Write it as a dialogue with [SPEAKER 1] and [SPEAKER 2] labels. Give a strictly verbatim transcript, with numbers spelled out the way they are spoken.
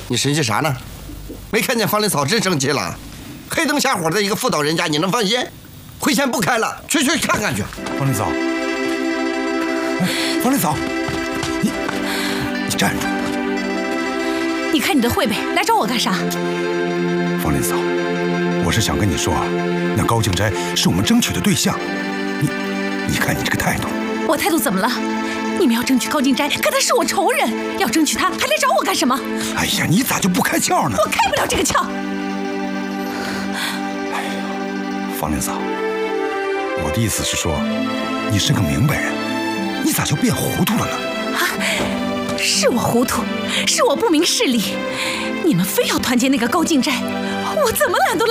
[SPEAKER 1] 你生气啥呢？没看见方林嫂真生气了？黑灯瞎火的一个妇道人家，你能放心？会先不开了，去去看看去。
[SPEAKER 2] 方林嫂，哎，方林嫂，你你站住！
[SPEAKER 3] 你看你的会呗，来找我干啥？
[SPEAKER 2] 方林嫂，我是想跟你说啊，那高静斋是我们争取的对象，你你看你这个态度。
[SPEAKER 3] 我态度怎么了？你们要争取高静斋，可他是我仇人，要争取他还来找我干什么？
[SPEAKER 2] 哎呀，你咋就不开窍呢？
[SPEAKER 3] 我开不了这个窍。
[SPEAKER 2] 哎呀，方林嫂，我的意思是说，你是个明白人，你咋就变糊涂了呢？
[SPEAKER 3] 啊，是我糊涂，是我不明事理，你们非要团结那个高静斋，我怎么拦都拦。